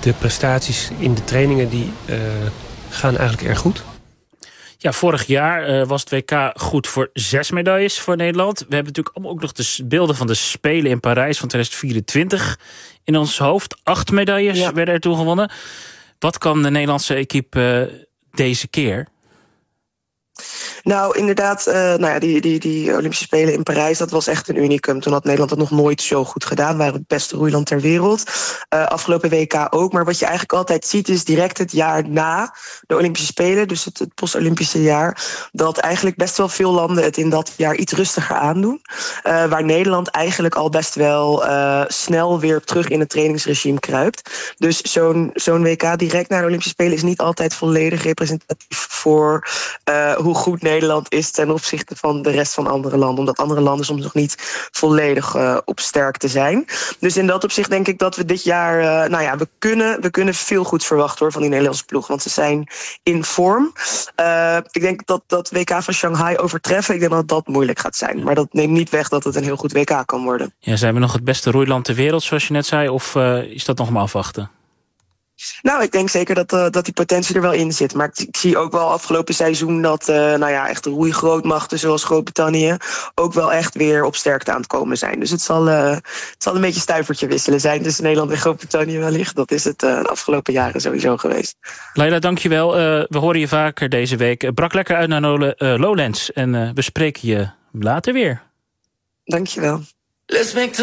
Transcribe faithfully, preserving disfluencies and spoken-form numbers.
de prestaties in de trainingen die uh, gaan eigenlijk erg goed. Ja, vorig jaar uh, was het W K goed voor zes medailles voor Nederland. We hebben natuurlijk allemaal ook nog de beelden van de Spelen in Parijs van twintig vierentwintig in ons hoofd. Acht medailles ja. werden er toen gewonnen. Wat kan de Nederlandse equipe uh, deze keer? Nou, inderdaad, uh, nou ja, die, die, die Olympische Spelen in Parijs, dat was echt een unicum. Toen had Nederland het nog nooit zo goed gedaan. We waren het beste roeiland ter wereld. Uh, afgelopen W K ook. Maar wat je eigenlijk altijd ziet, is direct het jaar na de Olympische Spelen, dus het, het post-Olympische jaar, dat eigenlijk best wel veel landen het in dat jaar iets rustiger aandoen. Uh, waar Nederland eigenlijk al best wel uh, snel weer terug in het trainingsregime kruipt. Dus zo'n, zo'n W K direct na de Olympische Spelen is niet altijd volledig representatief voor uh, hoe goed Nederland is ten opzichte van de rest van andere landen. Omdat andere landen soms nog niet volledig uh, op sterkte zijn. Dus in dat opzicht denk ik dat we dit jaar, uh, nou ja, we kunnen, we kunnen veel goeds verwachten hoor, van die Nederlandse ploeg. Want ze zijn in vorm. Uh, ik denk dat dat W K van Shanghai overtreffen, ik denk dat dat moeilijk gaat zijn. Maar dat neemt niet weg dat het een heel goed W K kan worden. Ja, zijn we nog het beste roeiland ter wereld, zoals je net zei? Of uh, is dat nog maar afwachten? Nou, ik denk zeker dat, uh, dat die potentie er wel in zit. Maar ik, ik zie ook wel afgelopen seizoen dat uh, nou ja, echt de roeigrootmachten zoals Groot-Brittannië ook wel echt weer op sterkte aan het komen zijn. Dus het zal, uh, het zal een beetje stuivertje wisselen zijn tussen Nederland en Groot-Brittannië wellicht. Dat is het uh, de afgelopen jaren sowieso geweest. Leila, dankjewel. Uh, we horen je vaker deze week. Brak lekker uit naar Nole, uh, Lowlands en uh, we spreken je later weer. Dankjewel.